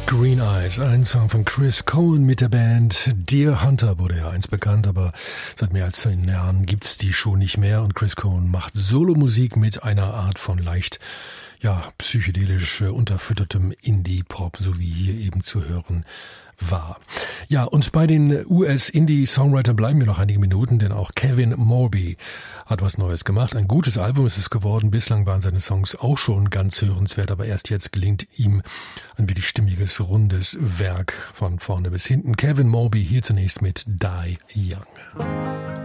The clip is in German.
Green Eyes, ein Song von Chris Cohen mit der Band Deer Hunter, wurde ja einst bekannt, aber seit mehr als 10 Jahren gibt's die schon nicht mehr und Chris Cohen macht Solomusik mit einer Art von leicht, psychedelisch unterfüttertem Indie-Pop, so wie hier eben zu hören war. Ja, und bei den US-Indie-Songwritern bleiben wir noch einige Minuten, denn auch Kevin Morby hat was Neues gemacht. Ein gutes Album ist es geworden. Bislang waren seine Songs auch schon ganz hörenswert, aber erst jetzt gelingt ihm ein wirklich stimmiges, rundes Werk von vorne bis hinten. Kevin Morby hier zunächst mit Die Young.